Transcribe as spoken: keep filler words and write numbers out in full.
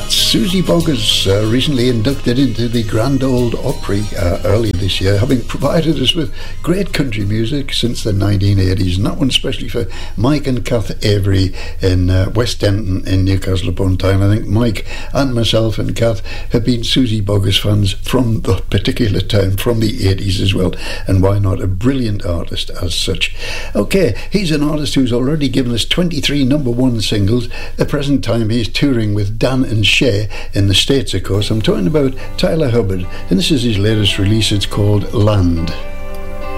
Suzy Boggess, uh, recently inducted into the Grand Ole Opry uh, early this year, having provided us with great country music since the nineteen eighties, and that one especially for Mike and Kath Avery in uh, West Denton in Newcastle upon Tyne. I think Mike and myself and Kath have been Suzy Boggess fans from the particular time, from the eighties as well, and why not, a brilliant artist as such. Okay, he's an artist who's already given us twenty-three number one singles. At the present time he's touring with Dan and Shay in the States, of course. I'm talking about Tyler Hubbard, and this is his latest release. It's called Land.